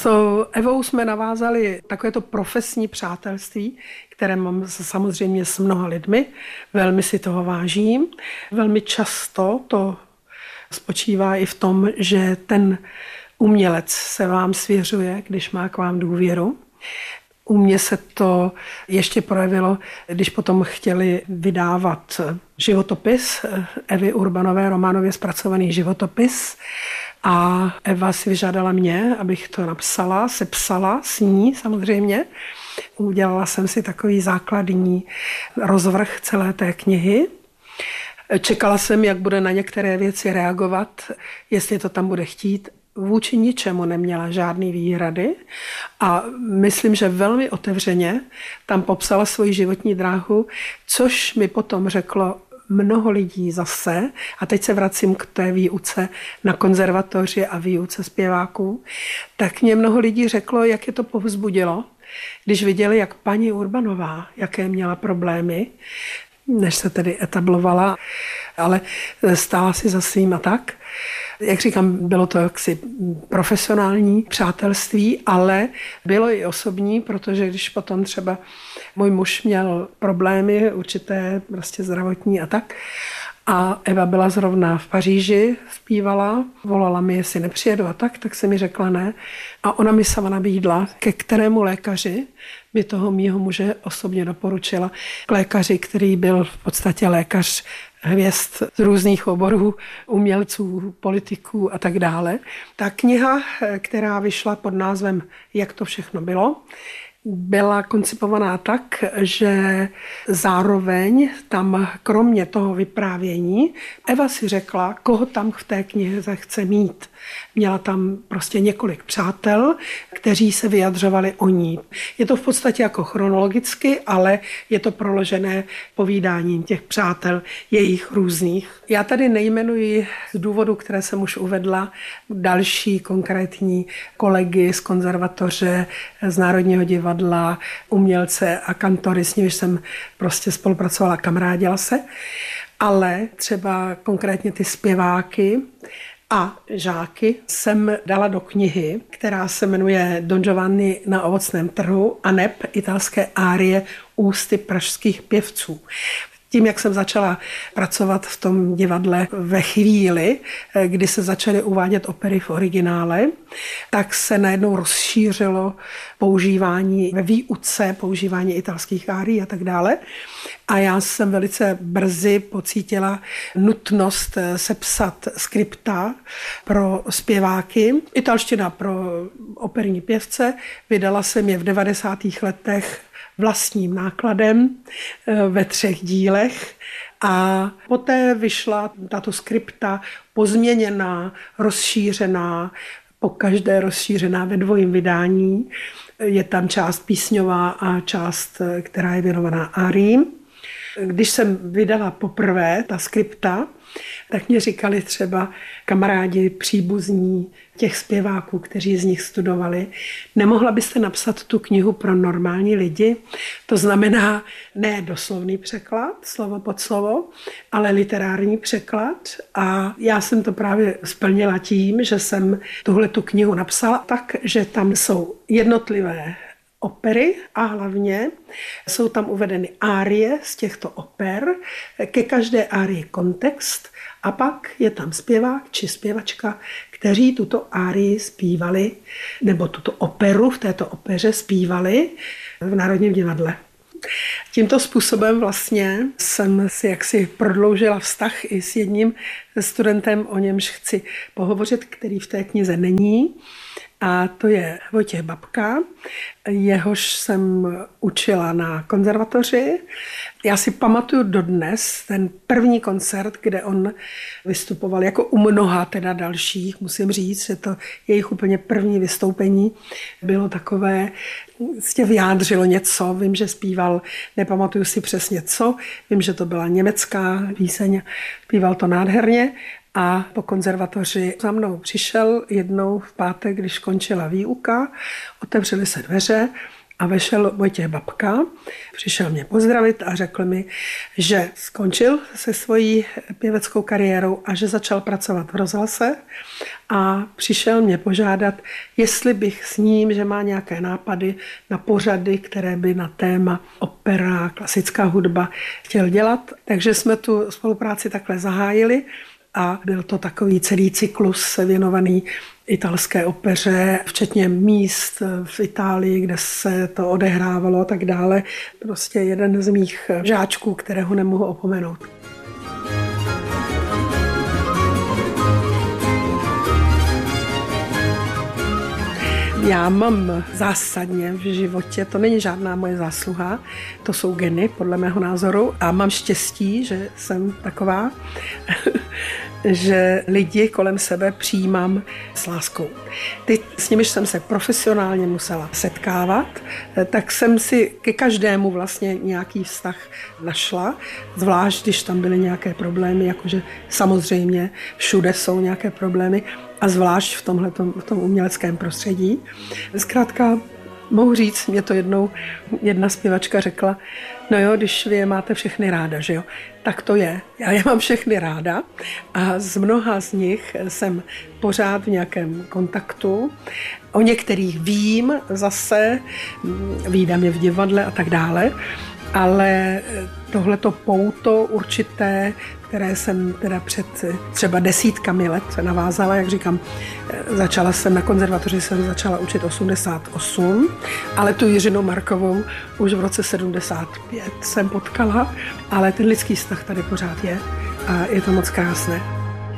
S Evou jsme navázali takovéto profesní přátelství, které mám samozřejmě s mnoha lidmi. Velmi si toho vážím. Velmi často to spočívá i v tom, že ten umělec se vám svěřuje, když má k vám důvěru. U mě se to ještě projevilo, když potom chtěli vydávat životopis Evy Urbanové, románově zpracovaný životopis. A Eva si vyžádala mě, abych to napsala, sepsala s ní samozřejmě. Udělala jsem si takový základní rozvrh celé té knihy. Čekala jsem, jak bude na některé věci reagovat, jestli to tam bude chtít. Vůči ničemu neměla žádný výhrady a myslím, že velmi otevřeně tam popsala svoji životní dráhu, což mi potom řeklo mnoho lidí zase. A teď se vracím k té výuce na konzervatoři a výuce zpěváků. Tak mě mnoho lidí řeklo, jak je to povzbudilo, když viděli, jak paní Urbanová, jaké měla problémy, než se tedy etablovala, ale stála si za svým a tak. Jak říkám, bylo to jaksi profesionální přátelství, ale bylo i osobní, protože když potom třeba můj muž měl problémy určité prostě zdravotní a tak, a Eva byla zrovna v Paříži, zpívala, volala mi, jestli nepřijedu a tak se mi řekla ne. A ona mi sama nabídla, ke kterému lékaři by toho mýho muže osobně doporučila. K lékaři, který byl v podstatě lékař hvězd z různých oborů, umělců, politiků a tak dále. Ta kniha, která vyšla pod názvem Jak to všechno bylo, byla koncipovaná tak, že zároveň tam kromě toho vyprávění Eva si řekla, koho tam v té knize chce mít. Měla tam prostě několik přátel, kteří se vyjadřovali o ní. Je to v podstatě jako chronologicky, ale je to proložené povídáním těch přátel, jejich různých. Já tady nejmenuji z důvodu, které jsem už uvedla, další konkrétní kolegy z konzervatoře, z Národního divadla, umělce a kantory, s nimiž jsem prostě spolupracovala, kamarádila se. Ale třeba konkrétně ty zpěváky a žáky jsem dala do knihy, která se jmenuje Don Giovanni na ovocném trhu a neb italské árie ústy pražských pěvců. Tím, jak jsem začala pracovat v tom divadle ve chvíli, kdy se začaly uvádět opery v originále, tak se najednou rozšířilo používání ve výuce, používání italských árií a tak dále. A já jsem velice brzy pocítila nutnost sepsat skripta pro zpěváky, italština pro operní pěvce. Vydala jsem je v 90. letech vlastním nákladem ve 3 dílech a poté vyšla tato skripta pozměněná, rozšířená, pokaždé rozšířená ve 2. vydání. Je tam část písňová a část, která je věnovaná áriím. Když jsem vydala poprvé ta skripta, tak mě říkali třeba kamarádi, příbuzní těch zpěváků, kteří z nich studovali, nemohla byste napsat tu knihu pro normální lidi? To znamená ne doslovný překlad, slovo pod slovo, ale literární překlad. A já jsem to právě splnila tím, že jsem tuhletu knihu napsala tak, že tam jsou jednotlivé opery a hlavně jsou tam uvedeny árie z těchto oper, ke každé árii kontext a pak je tam zpěvák či zpěvačka, kteří tuto árii zpívali, nebo tuto operu v této opeře zpívali v Národním divadle. Tímto způsobem vlastně jsem si jaksi prodloužila vztah i s jedním studentem, o němž chci pohovořit, který v té knize není. A to je Vojtěch Babka, jehož jsem učila na konzervatoři. Já si pamatuju dodnes ten první koncert, kde on vystupoval jako u mnoha teda dalších. Musím říct, že to jejich úplně první vystoupení bylo takové, prostě vyjádřilo něco. Vím, že zpíval, nepamatuju si přesně co, vím, že to byla německá píseň, zpíval to nádherně. A po konzervatoři za mnou přišel jednou v pátek, když končila výuka, otevřely se dveře A vešel Vojtěch Babka, přišel mě pozdravit a řekl mi, že skončil se svojí pěveckou kariérou a že začal pracovat v rozhlase a přišel mě požádat, jestli bych s ním, že má nějaké nápady na pořady, které by na téma opera, klasická hudba chtěl dělat. Takže jsme tu spolupráci takhle zahájili a byl to takový celý cyklus věnovaný italské opeře, včetně míst v Itálii, kde se to odehrávalo a tak dále. Prostě jeden z mých žáčků, kterého nemohu opomenout. Já mám zásadně v životě, to není žádná moje zásluha, to jsou geny, podle mého názoru, a mám štěstí, že jsem taková, že lidi kolem sebe přijímám s láskou. Ty, s nimiž jsem se profesionálně musela setkávat, tak jsem si ke každému vlastně nějaký vztah našla, zvlášť když tam byly nějaké problémy, jakože samozřejmě všude jsou nějaké problémy, a zvlášť v tom uměleckém prostředí. Zkrátka mohu říct, mě to jednou jedna zpěvačka řekla, no jo, když vy je máte všechny ráda, že jo, tak to je. Já je mám všechny ráda a z mnoha z nich jsem pořád v nějakém kontaktu. O některých vím zase, vídám je v divadle a tak dále, ale tohleto pouto určité, které jsem teda před třeba desítkami let navázala, jak říkám, začala jsem na konzervatoři, jsem začala učit 88, ale tu Jiřinu Markovou už v roce 75 jsem potkala, ale ten lidský vztah tady pořád je a je to moc krásné.